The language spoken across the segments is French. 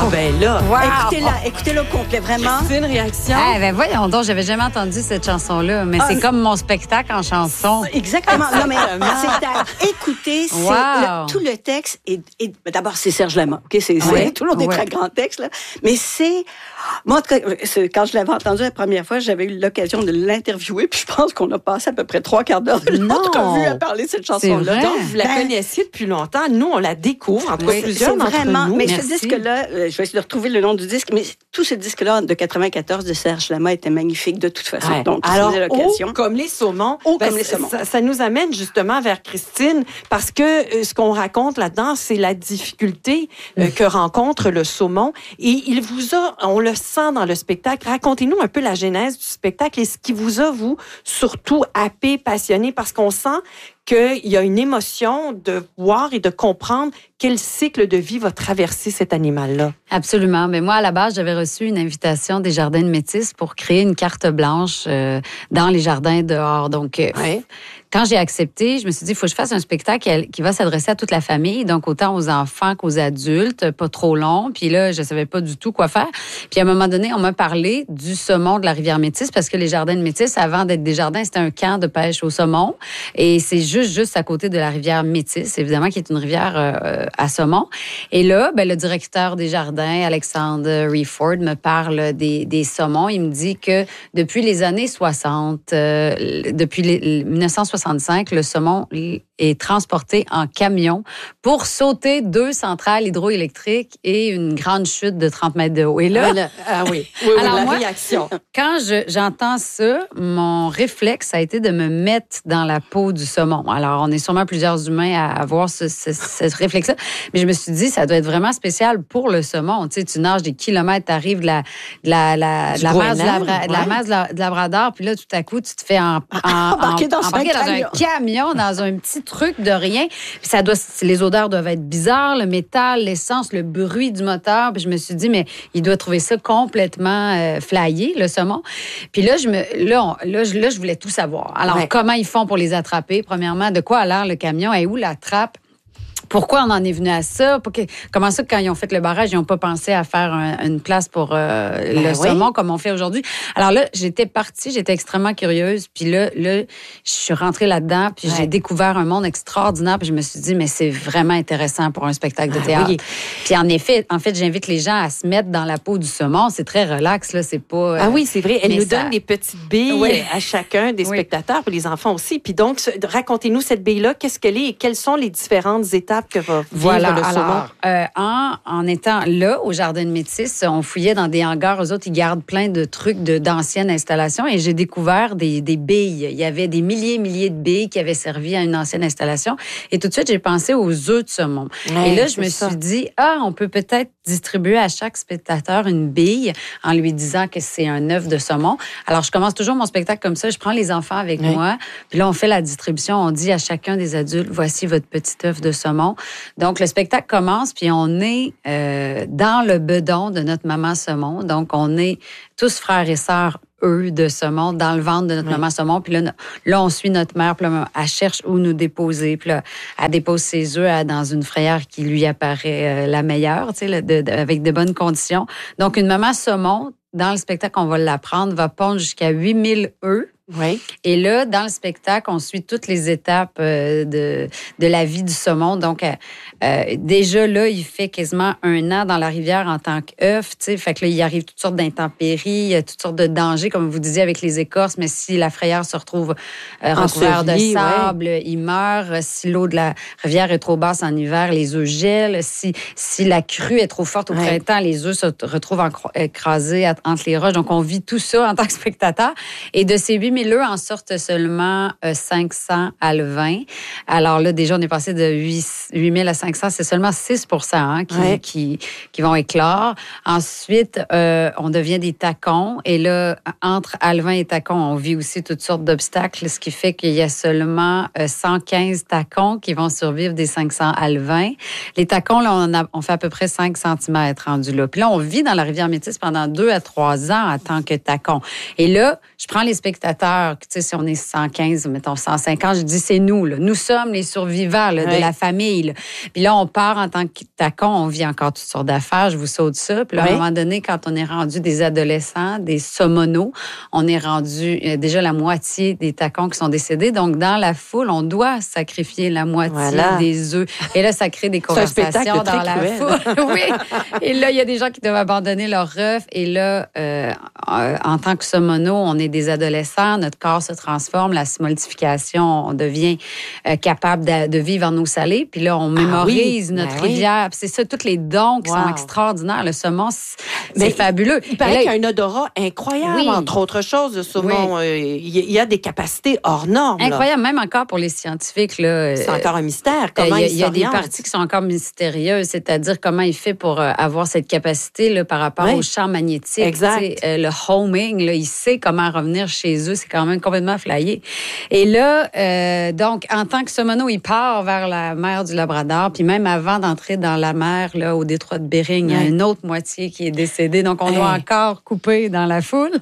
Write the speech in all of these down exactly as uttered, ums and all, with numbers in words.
ben là, wow. Écoutez-la, écoutez-le au complet, vraiment. c'est une réaction. Ah, ben voyons donc, j'avais jamais entendu cette chanson-là, mais Ah, c'est c'est- comme mon spectacle en chanson. Exactement. Non, mais c'est à écouter. C'est Wow. le- tout le texte. Et, et d'abord, c'est Serge Lama. Ok, c'est c'est Ouais. toujours des Ouais. très grands textes, là. Mais c'est. Moi, en tout cas, c'est- quand je l'avais entendu la première fois, j'avais eu l'occasion de l'interviewer. Puis je pense qu'on a passé à peu près trois quarts d'heure de Non. l'entrevue à parler de cette chanson-là. vrai? Donc, vous la Ben, connaissiez depuis longtemps. Nous, on la découvre, en tout cas Oui. plusieurs C'est d'entre vraiment. nous. Mais Merci. ce disque-là, euh, je vais essayer de retrouver le nom du disque, mais tout ce disque-là de quatre-vingt-quatorze de Serge Lama était magnifique de toute façon. Ouais. Donc, alors, c'est l'occasion. haut comme les saumons. Haut Ben, comme les ça- saumons. Ça, ça nous amène justement vers Christine, parce que euh, ce qu'on raconte là-dedans, c'est la difficulté euh, que rencontre le saumon. Et il vous a, on le sent dans le spectacle. Racontez-nous un peu la genèse du spectacle et ce qui vous a, vous, surtout happé, passionné, parce qu'on sent qu'il y a une émotion de voir et de comprendre quel cycle de vie va traverser cet animal-là. Absolument. Mais moi, à la base, j'avais reçu une invitation des Jardins de Métis pour créer une carte blanche euh, dans les jardins dehors. Donc, euh, Ouais. quand j'ai accepté, je me suis dit, il faut que je fasse un spectacle qui, qui va s'adresser à toute la famille, donc autant aux enfants qu'aux adultes, pas trop long. Puis là, je savais pas du tout quoi faire. Puis à un moment donné, on m'a parlé du saumon de la rivière Métis, parce que les Jardins de Métis, avant d'être des jardins, c'était un camp de pêche au saumon. Et c'est juste, juste à côté de la rivière Métis, évidemment, qui est une rivière euh, à saumon. Et là, ben, le directeur des jardins, Alexandre Reford, me parle des, des saumons. Il me dit que depuis les années soixante, euh, depuis les, dix-neuf cent soixante-cinq, le saumon est transporté en camion pour sauter deux centrales hydroélectriques et une grande chute de trente mètres de haut. Et là, Ah, là, ah oui, oui, oui, Alors la moi- réaction. quand je- j'entends ça, mon réflexe a été de me mettre dans la peau du saumon. Alors, on est sûrement plusieurs humains à avoir ce, ce, ce réflexe-là. Mais je me suis dit, ça doit être vraiment spécial pour le saumon. Tu sais, tu nages des kilomètres, tu arrives de la, de la, la, Du de la mer du, Groenland, Labra- de la ouais. mer du La- de Labrador, puis là, tout à coup, tu te fais en, en- Embarquer en- dans un embarquer dans un camion. camion, dans un petit truc de rien. Puis ça doit, les odeurs doivent être bizarres, le métal, l'essence, le bruit du moteur. Puis je me suis dit, mais il doit trouver ça complètement euh, flyé, le saumon. Puis là, je me, là, on- là, je, là, je voulais tout savoir. Alors, Ouais. comment ils font pour les attraper? Premièrement, de quoi a l'air le camion? Et où la trappe? Pourquoi on en est venu à ça? Pour que- comment ça, quand ils ont fait le barrage, ils n'ont pas pensé à faire un- une place pour euh, le Ben oui. saumon comme on fait aujourd'hui? Alors là, j'étais partie, j'étais extrêmement curieuse. Puis là, là, je suis rentrée là-dedans, puis Ouais. j'ai découvert un monde extraordinaire. Puis je me suis dit, mais c'est vraiment intéressant pour un spectacle de Ah théâtre. oui. Puis en effet, en fait, j'invite les gens à se mettre dans la peau du saumon. C'est très relax, là. C'est pas... euh, Ah oui, c'est vrai. Elle mais nous ça- donne des petites billes Oui. à chacun des Oui. spectateurs, puis les enfants aussi. Puis donc, ce- racontez-nous cette bille-là, qu'est-ce qu'elle est et quelles sont les différentes étapes que va vivre Voilà, le saumon? alors, euh, en, en étant là, au Jardin de Métis, on fouillait dans des hangars. Eux autres, ils gardent plein de trucs de, d'anciennes installations et j'ai découvert des, des billes. Il y avait des milliers et milliers de billes qui avaient servi à une ancienne installation. Et tout de suite, j'ai pensé aux œufs de saumon. Ouais, et là, je c'est me ça. suis dit, ah, on peut peut-être distribuer à chaque spectateur une bille en lui disant que c'est un œuf de saumon. Alors, je commence toujours mon spectacle comme ça. Je prends les enfants avec Ouais. moi. Puis là, on fait la distribution. On dit à chacun des adultes, voici votre petit œuf de saumon. Donc, le spectacle commence, puis on est euh, dans le bedon de notre maman saumon. Donc, on est tous frères et sœurs, eux, de saumon, dans le ventre de notre Oui. maman saumon. Puis là, no- là, on suit notre mère, puis là, elle cherche où nous déposer. Puis là, elle dépose ses œufs à- dans une frayère qui lui apparaît euh, la meilleure, tu sais, là, de- de- avec de bonnes conditions. Donc, une maman saumon, dans le spectacle, on va l'apprendre, va pondre jusqu'à huit mille œufs. Oui. Et là, dans le spectacle, on suit toutes les étapes euh, de, de la vie du saumon. Donc, euh, euh, déjà là, il fait quasiment un an dans la rivière en tant qu'œuf. Tu sais, fait que là, il arrive toutes sortes d'intempéries, il y a toutes sortes de dangers, comme vous disiez, avec les écorces. Mais si la frayère se retrouve euh, recouverte de Ensevelie, sable, il meurt. Si l'eau de la rivière est trop basse en hiver, les œufs gèlent. Si, si la crue est trop forte au Ouais. printemps, les œufs se retrouvent encro- écrasés à- entre les roches. Donc, on vit tout ça en tant que spectateur. Et de ces huit mille œufs, en sortent seulement euh, cinq cents alevins. Alors là, déjà, on est passé de huit mille à cinq cents. C'est seulement six pour cent hein, qui, Ouais. qui, qui vont éclore. Ensuite, euh, on devient des tacons. Et là, entre alevins et tacons, on vit aussi toutes sortes d'obstacles, ce qui fait qu'il y a seulement euh, cent quinze tacons qui vont survivre des cinq cents alevins. Les tacons, là, on, a, on fait à peu près cinq centimètres rendus là. Puis là, on vit dans la rivière Métis pendant deux à trois ans en tant que tacon. Et là, je prends les spectateurs chasseurs, tu sais, si on est cent quinze, mettons cent cinquante, je dis c'est nous, là. Nous sommes les survivants là, oui. de la famille. Là. Puis là, on part en tant que tacon, on vit encore toutes sortes d'affaires, je vous saute ça. Puis là, oui. à un moment donné, quand on est rendu des adolescents, des somonos, on est rendu euh, déjà la moitié des tacons qui sont décédés. Donc, dans la foule, on doit sacrifier la moitié voilà. des œufs. Et là, ça crée des conversations dans la cruel. foule. Oui. Et là, il y a des gens qui doivent abandonner leur œuf. Et là, euh, en tant que somono, on est des adolescents, notre corps se transforme, la smoltification, on devient euh, capable de, de vivre en eau salée. Puis là, on mémorise ah, oui. notre ben rivière. Oui. C'est ça, tous les dons qui wow. sont extraordinaires. Le saumon, c'est Mais fabuleux. Il paraît qu'il y a un odorat incroyable, oui. entre autres choses. Le saumon, oui. euh, il y a des capacités hors normes. Incroyable, là. Même encore pour les scientifiques. Là, c'est encore un mystère. Comment il y a, il y a des parties qui sont encore mystérieuses, c'est-à-dire comment il fait pour euh, avoir cette capacité là, par rapport oui. au champ magnétique. Exact. Euh, le homing, là, il sait comment revenir chez eux. C'est quand même complètement flyé. Et là, euh, donc, en tant que somono, il part vers la mer du Labrador. Puis même avant d'entrer dans la mer, là, au détroit de Bering, oui. il y a une autre moitié qui est décédée. Donc, on hey. doit encore couper dans la foule.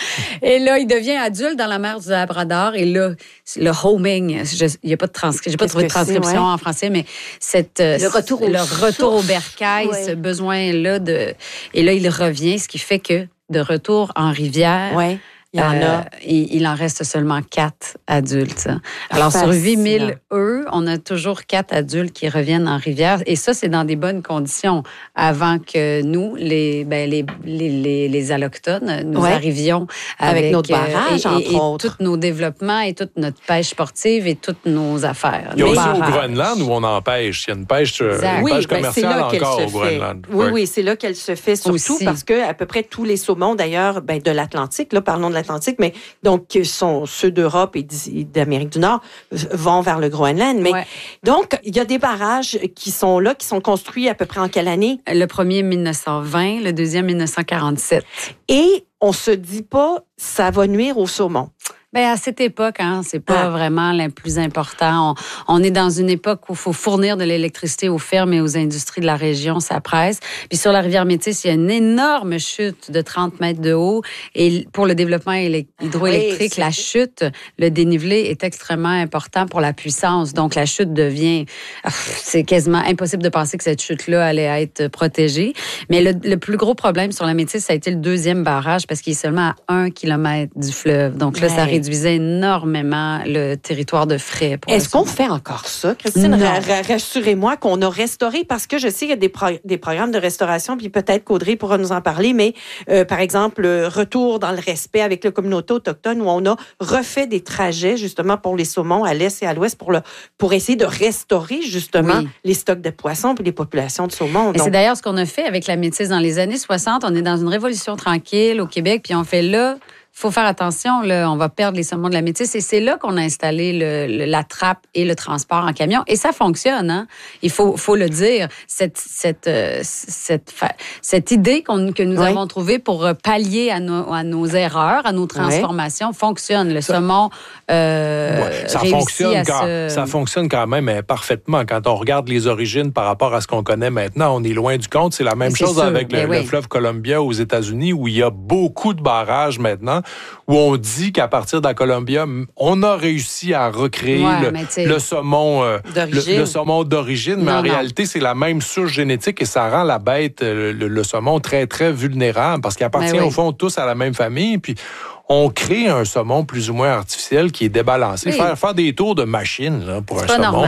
Et là, il devient adulte dans la mer du Labrador. Et là, le homing, il n'y a pas de transcription, j'ai pas trouvé de transcription ouais. en français, mais cette, le retour au, le retour au bercail, ouais. ce besoin-là de... Et là, il revient, ce qui fait que de retour en rivière... Ouais. Il y en euh, a. Il, il en reste seulement quatre adultes. Alors, Fascinant. sur huit mille œufs, on a toujours quatre adultes qui reviennent en rivière. Et ça, c'est dans des bonnes conditions. Avant que nous, les, ben, les, les, les, les allochtones, nous ouais. arrivions avec, avec notre barrage, euh, et, entre et, autres. Et tous nos développements et toute notre pêche sportive et toutes nos affaires. Il y a aussi barrages. Au Groenland où on en pêche. Il y a une pêche, une oui, pêche ben, commerciale encore au Groenland. Oui, oui, oui, c'est là qu'elle se fait surtout aussi. Parce que à peu près tous les saumons, d'ailleurs, ben, de l'Atlantique, là, parlons de l'Atlantique, mais donc, sont ceux d'Europe et d'Amérique du Nord vont vers le Groenland. Mais ouais. donc, il y a des barrages qui sont là, qui sont construits à peu près en quelle année? Le premier, mille neuf cent vingt, le deuxième, mille neuf cent quarante-sept. Et on se dit pas, ça va nuire au saumon. Bien, à cette époque, hein, c'est pas ah. vraiment le plus important. On, on est dans une époque où il faut fournir de l'électricité aux fermes et aux industries de la région, ça presse. Puis sur la rivière Métis, il y a une énorme chute de trente mètres de haut. Et pour le développement hydroélectrique, oui, la chute, le dénivelé est extrêmement important pour la puissance. Donc, la chute devient... C'est quasiment impossible de penser que cette chute-là allait être protégée. Mais le, le plus gros problème sur la Métis, ça a été le deuxième barrage parce qu'il est seulement à un kilomètre du fleuve. Donc là, ouais. ça réduisait énormément le territoire de frais. Est-ce qu'on fait encore ça, Christine? R- rassurez-moi qu'on a restauré, parce que je sais qu'il y a des, pro- des programmes de restauration, puis peut-être qu'Audrey pourra nous en parler, mais euh, par exemple, le retour dans le respect avec la communauté autochtone, où on a refait des trajets justement pour les saumons à l'est et à l'ouest pour, le, pour essayer de restaurer justement oui. les stocks de poissons puis les populations de saumons. Donc... C'est d'ailleurs ce qu'on a fait avec la Métis dans les années soixante. On est dans une révolution tranquille au Québec, puis on fait là... Il faut faire attention, là, on va perdre les saumons de la Métis. Et c'est là qu'on a installé le, le, la trappe et le transport en camion. Et ça fonctionne, hein? Il faut, faut le dire. Cette, cette, euh, cette, cette idée qu'on, que nous oui. avons trouvée pour pallier à nos, à nos erreurs, à nos transformations, oui. fonctionne. Le saumon euh, ouais, ça réussit fonctionne à quand, se... Ça fonctionne quand même parfaitement. Quand on regarde les origines par rapport à ce qu'on connaît maintenant, on est loin du compte. C'est la même c'est chose sûr, avec le, oui. le fleuve Columbia aux États-Unis, où il y a beaucoup de barrages maintenant, où on dit qu'à partir de la Columbia, on a réussi à recréer ouais, le, le saumon euh, le, le saumon d'origine, mais non, en non. réalité, c'est la même souche génétique et ça rend la bête, le, le saumon, très, très vulnérable parce qu'il appartient oui. au fond tous à la même famille. Puis on crée un saumon plus ou moins artificiel qui est débalancé. Oui. Faire, faire des tours de machine là, pour c'est un saumon.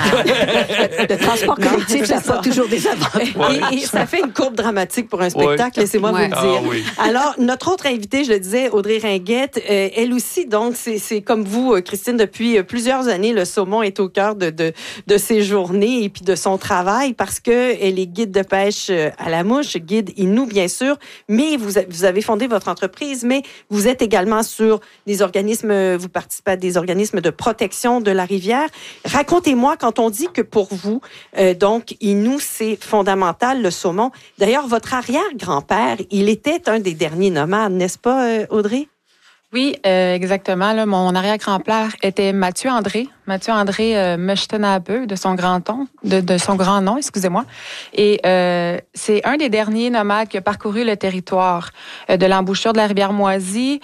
Le transport collectif, ça n'a pas toujours des avantages. Ouais. Et, et ça fait une courbe dramatique pour un spectacle, ouais. laissez-moi ouais. vous le dire. Ah, oui. Alors, notre autre invitée, je le disais, Audrey Ringuette, euh, elle aussi, donc, c'est, c'est comme vous, Christine, depuis plusieurs années, le saumon est au cœur de, de, de ses journées et puis de son travail parce qu'elle est guide de pêche à la mouche, guide Innu, bien sûr, mais vous, vous avez fondé votre entreprise, mais vous êtes également sur des organismes, vous participez à des organismes de protection de la rivière. Racontez-moi, quand on dit que pour vous, euh, donc, Innu, c'est fondamental, le saumon. D'ailleurs, votre arrière-grand-père, il était un des derniers nomades, n'est-ce pas, euh, Audrey? Oui, euh, exactement. Là, mon arrière-grand-père était Mathieu André. Mathieu André euh, Mechtenabeu, de son grand nom, de, de son grand nom, excusez-moi. Et euh, c'est un des derniers nomades qui a parcouru le territoire euh, de l'embouchure de la rivière Moisy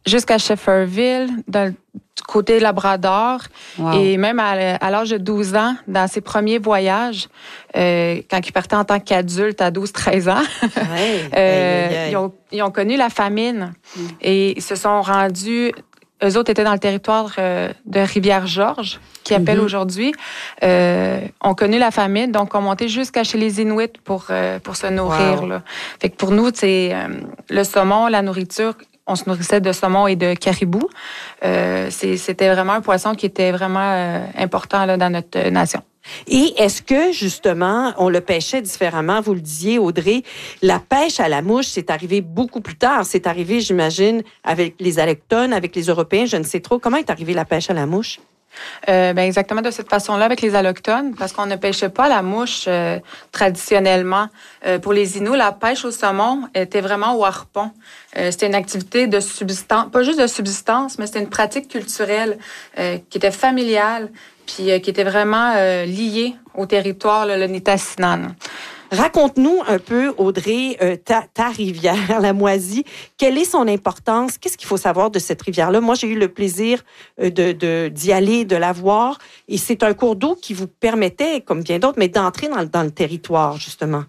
jusqu'à Shefferville, dans, du côté Labrador. Wow. Et même à, à l'âge de douze ans, dans ses premiers voyages, euh, quand il partait en tant qu'adulte à douze treize ans, ouais, euh, aïe, aïe. Ils, ont, ils ont connu la famine. Mm. Et ils se sont rendus... Eux autres étaient dans le territoire euh, de Rivière-Georges, qui appelle mm-hmm. aujourd'hui. Euh, ont connu la famine, donc ont monté jusqu'à chez les Inuits pour, euh, pour se nourrir. Wow. Là. Fait que pour nous, c'est euh, le saumon, la nourriture... On se nourrissait de saumon et de caribou. Euh, c'est, c'était vraiment un poisson qui était vraiment euh, important là, dans notre euh, nation. Et est-ce que, justement, on le pêchait différemment? Vous le disiez, Audrey, la pêche à la mouche, c'est arrivé beaucoup plus tard. C'est arrivé, j'imagine, avec les Allochtones, avec les Européens, je ne sais trop. Comment est arrivée la pêche à la mouche? Euh, ben exactement de cette façon-là avec les Allochtones, parce qu'on ne pêchait pas la mouche euh, traditionnellement. Euh, pour les Inuits, la pêche au saumon était vraiment au harpon. Euh, c'était une activité de subsistance, pas juste de subsistance, mais c'était une pratique culturelle euh, qui était familiale, puis euh, qui était vraiment euh, liée au territoire, là, le Nitassinan. Raconte-nous un peu, Audrey, euh, ta, ta rivière, la Moisie. Quelle est son importance? Qu'est-ce qu'il faut savoir de cette rivière-là? Moi, j'ai eu le plaisir de, de, d'y aller, de la voir. Et c'est un cours d'eau qui vous permettait, comme bien d'autres, mais d'entrer dans, dans le territoire, justement.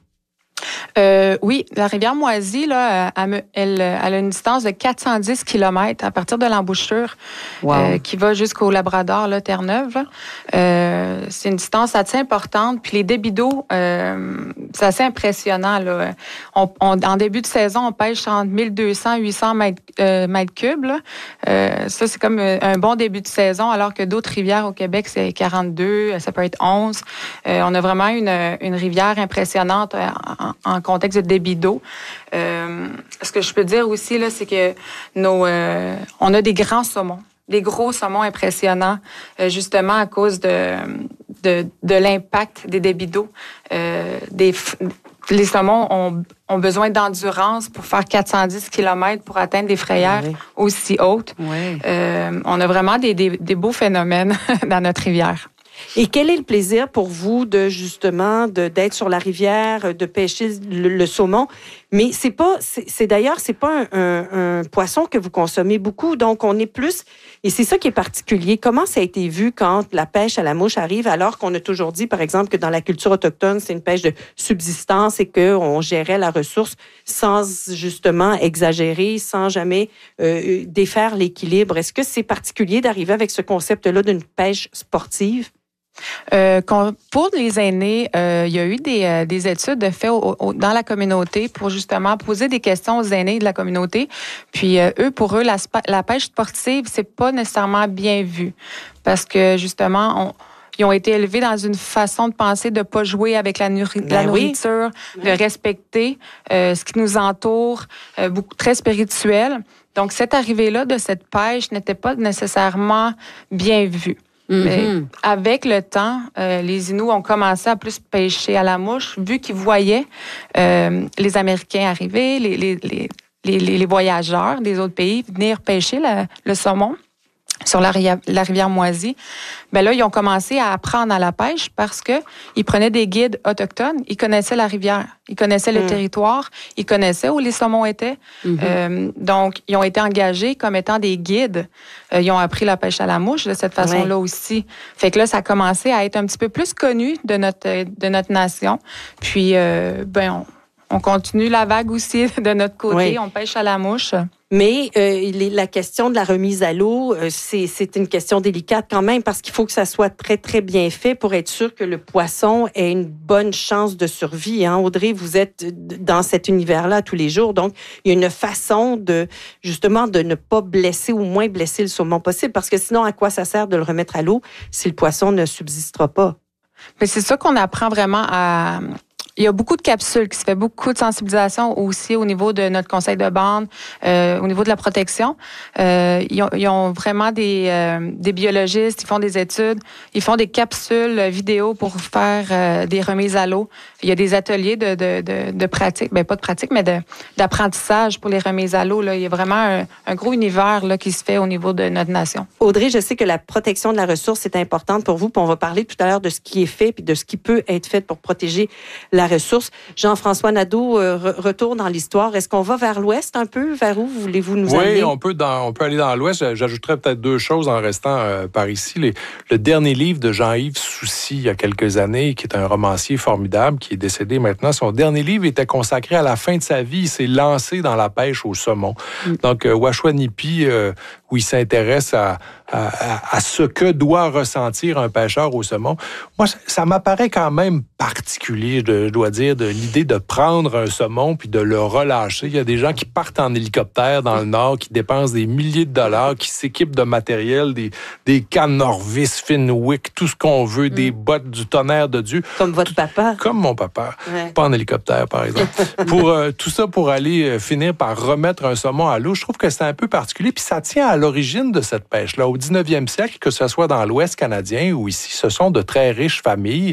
Euh, oui, la rivière Moisie, là, elle, elle, elle a une distance de quatre cent dix kilomètres à partir de l'embouchure wow. euh, qui va jusqu'au Labrador, là, Terre-Neuve. Là. Euh, c'est une distance assez importante. Puis les débits d'eau, euh, c'est assez impressionnant. Là. On, on, en début de saison, on pêche entre mille deux cents et huit cents mètres, euh, mètres cubes. Là. Euh, ça, c'est comme un bon début de saison, alors que d'autres rivières au Québec, c'est quarante-deux, ça peut être onze. Euh, on a vraiment une, une rivière impressionnante en, en contexte de débit d'eau. Euh, ce que je peux dire aussi, là, c'est que nos, euh, on a des grands saumons, des gros saumons impressionnants, euh, justement à cause de, de, de l'impact des débits d'eau. Euh, des, les saumons ont, ont besoin d'endurance pour faire quatre cent dix kilomètres pour atteindre des frayères oui. aussi hautes. Oui. Euh, on a vraiment des, des, des beaux phénomènes dans notre rivière. Et quel est le plaisir pour vous de justement de, d'être sur la rivière, de pêcher le, le saumon? Mais c'est pas, c'est, c'est d'ailleurs c'est pas un, un, un poisson que vous consommez beaucoup, donc on est plus et c'est ça qui est particulier. Comment ça a été vu quand la pêche à la mouche arrive, alors qu'on a toujours dit, par exemple, que dans la culture autochtone c'est une pêche de subsistance et que on gérait la ressource sans justement exagérer, sans jamais euh, défaire l'équilibre. Est-ce que c'est particulier d'arriver avec ce concept-là d'une pêche sportive? Euh, pour les aînés, euh, il y a eu des, euh, des études de fait au, au, dans la communauté pour justement poser des questions aux aînés de la communauté. Puis euh, eux, pour eux, la, la pêche sportive, c'est pas nécessairement bien vu parce que justement, on, ils ont été élevés dans une façon de penser de pas jouer avec la, nourri- ben la nourriture, oui. de respecter euh, ce qui nous entoure, euh, beaucoup très spirituel. Donc cette arrivée-là de cette pêche n'était pas nécessairement bien vue. Mm-hmm. Mais avec le temps, euh, les Inuits ont commencé à plus pêcher à la mouche, vu qu'ils voyaient euh, les Américains arriver, les, les, les, les, les voyageurs des autres pays venir pêcher la, le saumon sur la, la rivière Moisie. Ben là, ils ont commencé à apprendre à la pêche parce que ils prenaient des guides autochtones, ils connaissaient la rivière, ils connaissaient le mmh. territoire, ils connaissaient où les saumons étaient. Mmh. Euh, donc, ils ont été engagés comme étant des guides. Euh, ils ont appris la pêche à la mouche de cette façon-là ouais. aussi. Fait que là, ça a commencé à être un petit peu plus connu de notre de notre nation. Puis, euh, ben, on, on continue la vague aussi de notre côté. Oui. On pêche à la mouche. Mais euh, la question de la remise à l'eau, euh, c'est, c'est une question délicate quand même parce qu'il faut que ça soit très, très bien fait pour être sûr que le poisson ait une bonne chance de survie. Hein? Audrey, vous êtes dans cet univers-là tous les jours. Donc, il y a une façon de, justement, de ne pas blesser ou moins blesser le saumon possible parce que sinon, à quoi ça sert de le remettre à l'eau si le poisson ne subsistera pas? Mais c'est ça qu'on apprend vraiment à... Il y a beaucoup de capsules qui se fait, beaucoup de sensibilisation aussi au niveau de notre conseil de bande, euh, au niveau de la protection. Euh, ils, ont, ils ont vraiment des, euh, des biologistes, ils font des études, ils font des capsules vidéo pour faire euh, des remises à l'eau Il y a des ateliers de, de, de, de pratique, ben pas de pratique, mais de, d'apprentissage pour les remises à l'eau. Là. Il y a vraiment un, un gros univers là, qui se fait au niveau de notre nation. Audrey, je sais que la protection de la ressource est importante pour vous, puis on va parler tout à l'heure de ce qui est fait puis de ce qui peut être fait pour protéger la ressource. Jean-François Nadeau, euh, re- retour dans l'histoire. Est-ce qu'on va vers l'ouest un peu? Vers où voulez-vous nous oui, amener? Oui, on peut, dans, on peut aller dans l'ouest. J'ajouterais peut-être deux choses en restant euh, par ici. Les, le dernier livre de Jean-Yves Soucy, il y a quelques années, qui est un romancier formidable, qui est décédé maintenant. Son dernier livre était consacré à la fin de sa vie. Il s'est lancé dans la pêche au saumon. Mm. Donc, euh, Washwanipi, euh, où il s'intéresse à, à, à, à ce que doit ressentir un pêcheur au saumon. Moi, ça, ça m'apparaît quand même particulier, je dois dire, de l'idée de prendre un saumon puis de le relâcher. Il y a des gens qui partent en hélicoptère dans le Nord, qui dépensent des milliers de dollars, qui s'équipent de matériel, des, des cannes Norvis, Finwick, tout ce qu'on veut, mm. des bottes du tonnerre de Dieu. Comme votre papa. Comme mon papa. Ouais. Pas en hélicoptère, par exemple. pour euh, tout ça pour aller euh, finir par remettre un saumon à l'eau, je trouve que c'est un peu particulier. Puis ça tient à l'origine de cette pêche-là. Au dix-neuvième siècle, que ce soit dans l'Ouest canadien ou ici, ce sont de très riches familles.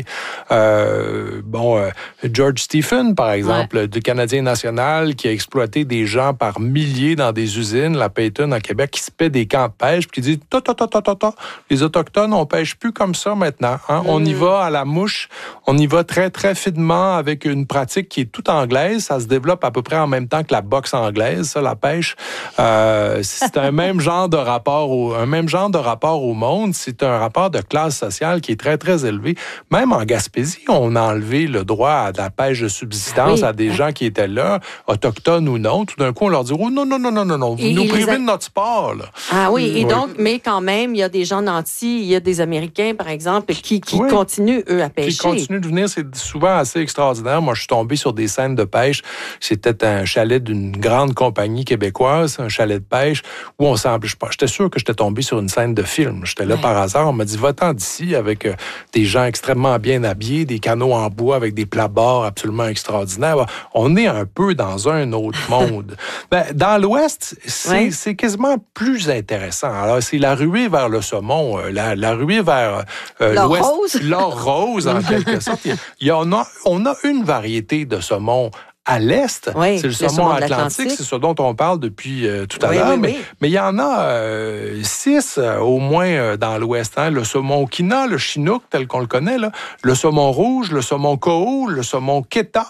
Euh, bon, euh, George Stephen, par exemple, ouais. du Canadien national, qui a exploité des gens par milliers dans des usines, la Peyton à Québec, qui se paie des camps de pêche, puis qui dit ta, ta, ta, ta, ta, ta. Les Autochtones, on pêche plus comme ça maintenant. Hein? Mm. On y va à la mouche, on y va très, très finement avec une pratique qui est toute anglaise. Ça se développe à peu près en même temps que la boxe anglaise, ça, la pêche. Euh, c'est un même genre de rapport au, un même genre de rapport au monde. C'est un rapport de classe sociale qui est très, très élevé. Même en Gaspésie, on a enlevé le droit à la pêche de subsistance oui. à des gens qui étaient là, autochtones ou non. Tout d'un coup, on leur dit « Oh non, non, non, non, non, non, vous et nous privez a... de notre sport. » là. Ah oui, et oui. donc, mais quand même, il y a des gens nantis, il y a des Américains, par exemple, qui, qui oui. continuent, eux, à pêcher. Qui continuent de venir, c'est souvent assez extraordinaire. Moi, je suis tombé sur des scènes de pêche. C'était un chalet d'une grande compagnie québécoise, un chalet de pêche, où on semblait... J'étais sûr que j'étais tombé sur une scène de film. J'étais là ouais. par hasard. On m'a dit « Va-t'en d'ici » avec euh, des gens extrêmement bien habillés, des canots en bois avec des plats-bords absolument extraordinaires. On est un peu dans un autre monde. ben, dans l'Ouest, c'est, ouais. c'est quasiment plus intéressant. Alors, c'est la ruée vers le saumon, la, la ruée vers euh, l'or l'Ouest. Rose. L'or rose, en quelque sorte. Il y en a, on a une variété de saumon à l'est, oui, c'est le, le saumon, saumon atlantique, c'est ce dont on parle depuis euh, tout à oui, l'heure, oui, mais, oui. mais il y en a euh, six euh, au moins euh, dans l'ouest. Hein? Le saumon Okina, le Chinook tel qu'on le connaît, là, le saumon rouge, le saumon Koho, le saumon Keta.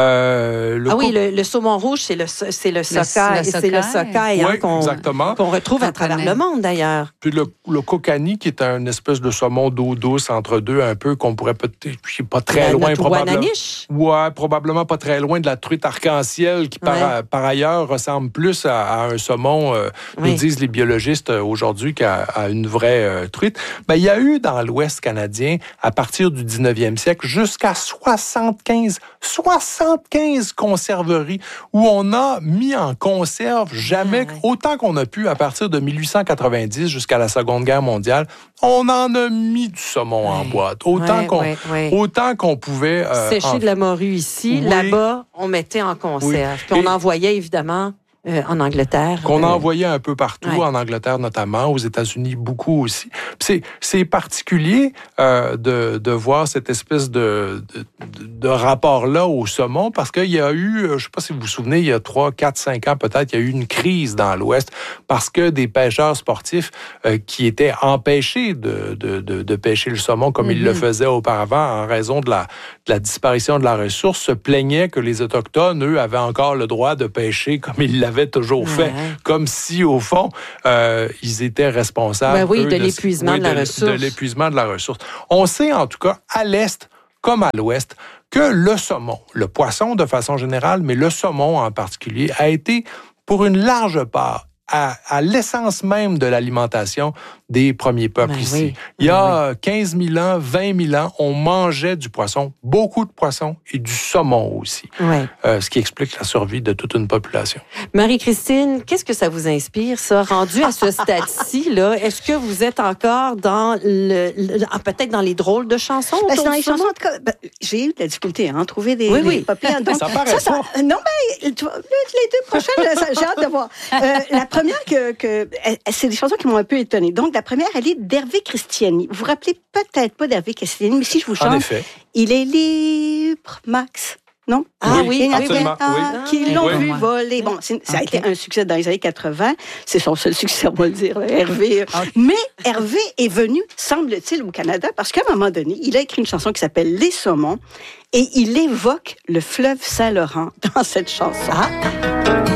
Euh, le ah co- oui, le, le saumon rouge, c'est le, c'est le sockeye, et c'est le sockeye hein, oui, qu'on, qu'on retrouve on à travers connaît. le monde d'ailleurs. Puis le, le Kokanee, qui est un espèce de saumon d'eau douce entre deux, un peu, qu'on pourrait peut-être, pas très la, loin, probablement. Ouais, probablement pas très loin de la truite arc-en-ciel qui, par, ouais. par ailleurs, ressemble plus à, à un saumon, euh, oui. nous disent les biologistes euh, aujourd'hui, qu'à à une vraie euh, truite. Ben, il y a eu dans l'Ouest canadien, à partir du dix-neuvième siècle, jusqu'à soixante-quinze, soixante-quinze conserveries où on a mis en conserve jamais, ah, ouais. autant qu'on a pu, à partir de mille huit cent quatre-vingt-dix jusqu'à la Seconde Guerre mondiale, on en a mis du saumon ouais. en boîte. Autant, ouais, qu'on, ouais, ouais. autant qu'on pouvait... Euh, Sécher en... de la morue ici, oui. là-bas, on mettait en conserve. Oui. Puis on Et... envoyait, évidemment... Euh, en Angleterre. Qu'on euh... envoyait un peu partout, ouais. en Angleterre notamment, aux États-Unis beaucoup aussi. C'est, c'est particulier euh, de, de voir cette espèce de, de, de rapport-là au saumon, parce qu'il y a eu, je ne sais pas si vous vous souvenez, il y a trois, quatre, cinq ans peut-être, il y a eu une crise dans l'Ouest, parce que des pêcheurs sportifs euh, qui étaient empêchés de, de, de, de pêcher le saumon comme mm-hmm. ils le faisaient auparavant en raison de la, de la disparition de la ressource, se plaignaient que les Autochtones, eux, avaient encore le droit de pêcher comme ils l'avaient toujours fait, ouais. comme si, au fond, euh, ils étaient responsables ben oui, eux, de, de l'épuisement oui, de, de la ressource. De l'épuisement de la ressource. On sait, en tout cas, à l'Est comme à l'Ouest, que le saumon, le poisson de façon générale, mais le saumon en particulier, a été, pour une large part, à, à l'essence même de l'alimentation des premiers peuples ben ici. Oui. Il y a oui. quinze mille ans, vingt mille ans, on mangeait du poisson, beaucoup de poisson et du saumon aussi, oui. euh, ce qui explique la survie de toute une population. Marie-Christine, qu'est-ce que ça vous inspire, ça, rendu à ce stade-ci, là? Est-ce que vous êtes encore dans le, le peut-être dans les drôles de chansons? Ben, dans les chansons, en tout cas, ben, j'ai eu de la difficulté à hein, trouver des, oui, des oui. papiers. Donc, ça paraît ça, ça, ça, non, mais tu vois, les deux prochaines, j'ai hâte de voir. Euh, la première, que, que, c'est des chansons qui m'ont un peu étonnée. Donc, la première, elle est d'Hervé Christiani. Vous vous rappelez peut-être pas d'Hervé Christiani, mais si je vous chante, en effet. Il est libre, Max. Non? Ah oui, Il y en a absolument, ah, oui. qui l'ont Oui. vu voler. Bon, c'est, ça a Okay. été un succès dans les années quatre-vingts. C'est son seul succès, on va le dire, Hervé. Okay. Mais Hervé est venu, semble-t-il, au Canada, parce qu'à un moment donné, il a écrit une chanson qui s'appelle Les Saumons, et il évoque le fleuve Saint-Laurent dans cette chanson. Ah.